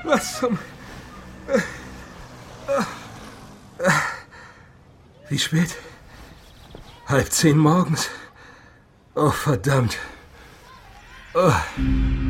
Was zum... Wie spät? 9:30 morgens. Oh, verdammt. Oh.